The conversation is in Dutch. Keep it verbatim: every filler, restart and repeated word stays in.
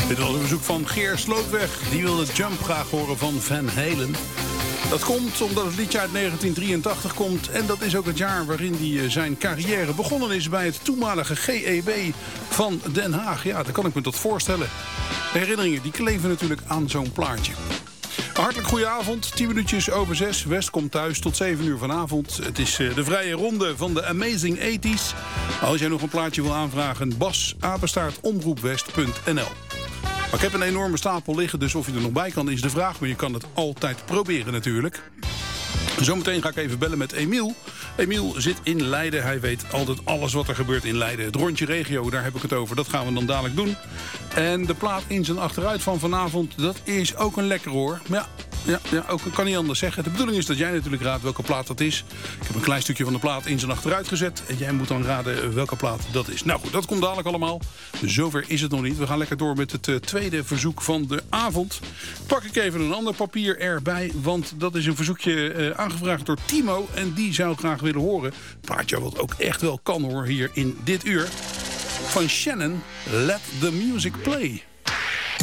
Dit was een verzoek van Geer Slootweg. Die wilde Jump graag horen van Van Halen. Dat komt omdat het liedje uit negentien drieëntachtig komt. En dat is ook het jaar waarin hij zijn carrière begonnen is bij het toenmalige G E B van Den Haag. Ja, daar kan ik me dat voorstellen. De herinneringen die kleven natuurlijk aan zo'n plaatje. Hartelijk goede avond, tien minuutjes over zes. West komt thuis tot zeven uur vanavond. Het is de vrije ronde van de Amazing eighties. Als jij nog een plaatje wil aanvragen, bas apenstaart omroepwest punt n l. Maar ik heb een enorme stapel liggen, dus of je er nog bij kan is de vraag. Maar je kan het altijd proberen natuurlijk. Zometeen ga ik even bellen met Emiel. Emiel zit in Leiden. Hij weet altijd alles wat er gebeurt in Leiden. Het rondje regio, daar heb ik het over. Dat gaan we dan dadelijk doen. En de plaat in zijn achteruit van vanavond, dat is ook een lekker hoor. Maar ja, ja, ja ook, kan niet anders zeggen. De bedoeling is dat jij natuurlijk raadt welke plaat dat is. Ik heb een klein stukje van de plaat in zijn achteruit gezet. En jij moet dan raden welke plaat dat is. Nou goed, dat komt dadelijk allemaal. Zover is het nog niet. We gaan lekker door met het uh, tweede verzoek van de avond. Pak ik even een ander papier erbij. Want dat is een verzoekje uh, aangevraagd door Timo. En die zou graag willen horen. Plaatje wat ook echt wel kan hoor hier in dit uur. Van Shannon, Let the Music Play.